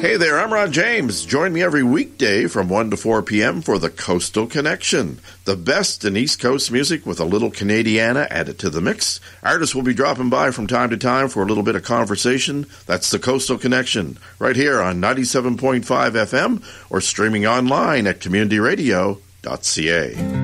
Hey there, I'm Ron James. Join me every weekday from 1 to 4 p.m. for the Coastal Connection. The best in East Coast music with a little Canadiana added to the mix. Artists will be dropping by from time to time for a little bit of conversation. That's the Coastal Connection, right here on 97.5 FM or streaming online at communityradio.ca.